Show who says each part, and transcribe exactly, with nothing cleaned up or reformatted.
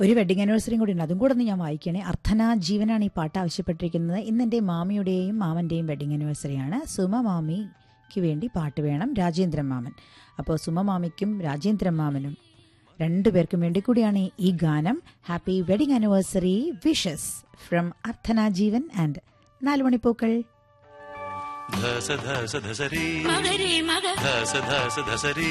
Speaker 1: ഒരു വെഡിങ് ആനിവേഴ്സറിയും കൂടി ഉണ്ട്, അതും കൂടെ ഒന്ന് ഞാൻ വായിക്കണേ. അർത്ഥന ജീവനാണ് ഈ പാട്ട് ആവശ്യപ്പെട്ടിരിക്കുന്നത്. ഇന്ന് എൻ്റെ മാമിയുടെയും മാമൻ്റെയും വെഡിങ് ആനിവേഴ്സറിയാണ്. സുമ മാമിക്ക് വേണ്ടി പാട്ട് വേണം, രാജേന്ദ്രൻ മാമൻ. അപ്പോൾ സുമ മാമിക്കും രാജേന്ദ്രൻ മാമനും രണ്ടുപേർക്കും വേണ്ടി കൂടിയാണ് ഈ ഗാനം. Happy wedding anniversary wishes from അർത്ഥന Jeevan and നാലുമണിപ്പൂക്കൾ.
Speaker 2: ധസ ധസ ധസരി മഗരി മഗ ധസ ധസ ധസരി